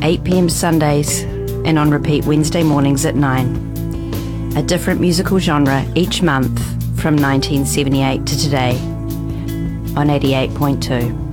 8 p.m. Sundays and on repeat Wednesday mornings at 9. A different musical genre each month from 1978 to today on 88.2.